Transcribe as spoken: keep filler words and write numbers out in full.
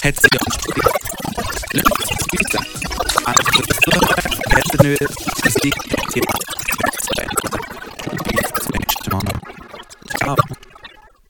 sie uns visa. Alltså, så här heter nu musik till